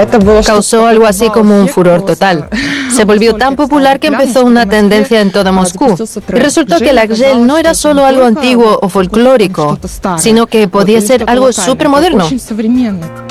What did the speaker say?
Causó algo así como un furor total. Se volvió tan popular que empezó una tendencia en toda Moscú. Y resultó que la gel no era solo algo antiguo o folclórico, sino que podía ser algo súper moderno.